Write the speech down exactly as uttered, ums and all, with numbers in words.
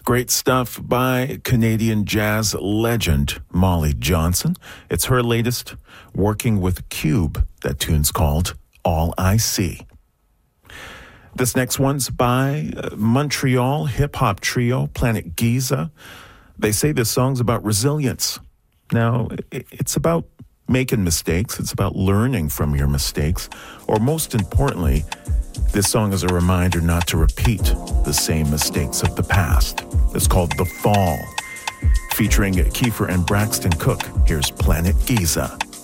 Great stuff by Canadian jazz legend Molly Johnson. It's her latest, working with Cube. That tune's called All I See. This next one's by Montreal hip-hop trio Planet Giza. They say this song's about resilience. Now, it's about making mistakes. It's about learning from your mistakes. Or most importantly, this song is a reminder not to repeat the same mistakes of the past. It's called The Fall, featuring Kiefer and Braxton Cook. Here's Planet Giza.